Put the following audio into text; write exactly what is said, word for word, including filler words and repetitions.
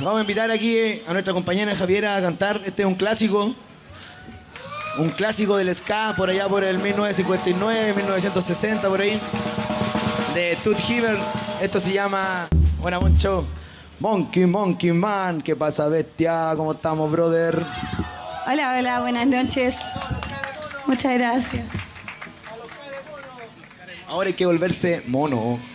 vamos a invitar aquí eh, a nuestra compañera Javiera a cantar. Este es un clásico. Un clásico del ska por allá por el mil novecientos cincuenta y nueve, mil novecientos sesenta, por ahí. De Tooth Hibbert. Esto se llama... Buena, Moncho. Monkey, Monkey Man. ¿Qué pasa, bestia? ¿Cómo estamos, brother? Hola, hola, buenas noches. Muchas gracias. Ahora hay que volverse mono.